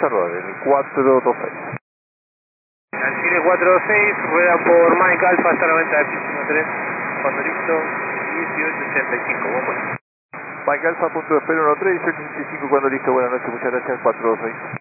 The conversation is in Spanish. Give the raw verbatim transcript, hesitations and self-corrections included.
error, el cuatro dos seis. Alcire cuatro dos seis, rueda por Mike Alfa hasta noventa cinco tres, cuando listo, dieciocho ochenta y cinco, bueno. Mike Alfa, punto de espera uno tres, dieciocho ochenta y cinco, cuando listo, buenas noches, muchas gracias, cuatro dos seis.